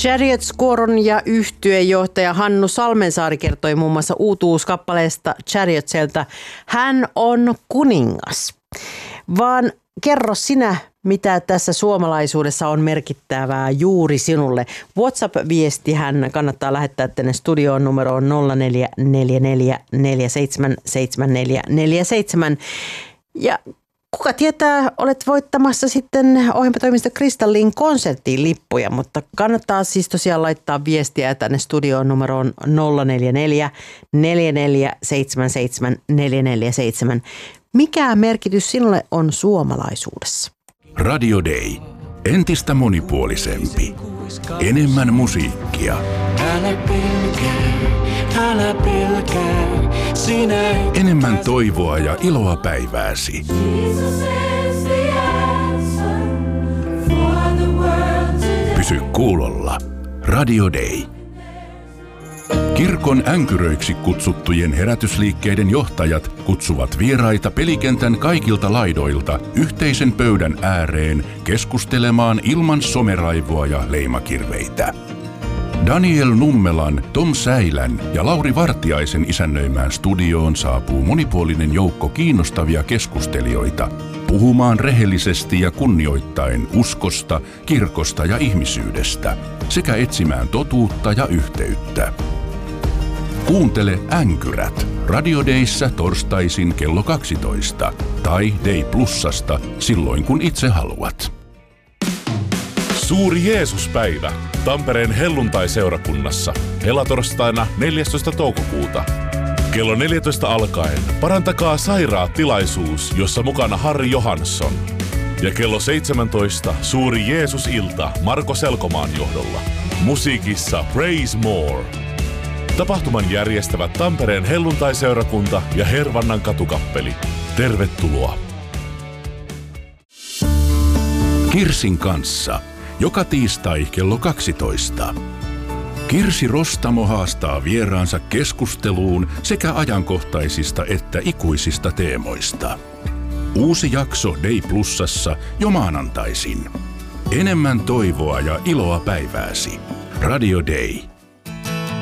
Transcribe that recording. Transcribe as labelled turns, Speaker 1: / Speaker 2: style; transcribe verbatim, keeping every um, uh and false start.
Speaker 1: Chariot Squadron ja yhtyejohtaja Hannu Salmensaari kertoi muun muassa uutuuskappaleesta Chariotselta Hän on kuningas. Vaan kerro sinä, mitä tässä suomalaisuudessa on merkittävää juuri sinulle. WhatsApp-viestihän kannattaa lähettää tänne studioon numeroon nolla neljä neljä neljä neljä seitsemän seitsemän neljä neljä seitsemän. Ja kuka tietää, olet voittamassa sitten ohjelmatoimisto Kristallin konserttiin lippuja, mutta kannattaa siis tosiaan laittaa viestiä tänne studioon numeroon nolla neljä neljä neljä neljä seitsemän seitsemän neljä neljä seitsemän. Mikä merkitys sinulle on suomalaisuudessa?
Speaker 2: Radio Day. Entistä monipuolisempi. Enemmän musiikkia.
Speaker 3: Älä pelkää, älä pelkää, sinä et...
Speaker 2: Enemmän toivoa ja iloa päivääsi. Pysy kuulolla. Radio Day. Kirkon änkyröiksi kutsuttujen herätysliikkeiden johtajat kutsuvat vieraita pelikentän kaikilta laidoilta yhteisen pöydän ääreen keskustelemaan ilman someraivoa ja leimakirveitä. Daniel Nummelan, Tom Säilän ja Lauri Vartiaisen isännöimään studioon saapuu monipuolinen joukko kiinnostavia keskustelijoita puhumaan rehellisesti ja kunnioittaen uskosta, kirkosta ja ihmisyydestä sekä etsimään totuutta ja yhteyttä. Kuuntele Änkyrät Radio Dayssä torstaisin kello kaksitoista tai Day Plusasta silloin kun itse haluat.
Speaker 4: Suuri Jeesuspäivä Tampereen helluntaiseurakunnassa helatorstaina neljästoista toukokuuta. Kello neljätoista alkaen parantakaa sairaat tilaisuus, jossa mukana Harri Johansson. Ja kello seitsemäntoista suuri Jeesus-ilta Marko Selkomaan johdolla. Musiikissa Praise More. Tapahtuman järjestävät Tampereen helluntaiseurakunta ja Hervannan katukappeli. Tervetuloa!
Speaker 2: Kirsin kanssa. Joka tiistai kello kaksitoista. Kirsi Rostamo haastaa vieraansa keskusteluun sekä ajankohtaisista että ikuisista teemoista. Uusi jakso Day Plusassa jo maanantaisin. Enemmän toivoa ja iloa päivääsi. Radio Day.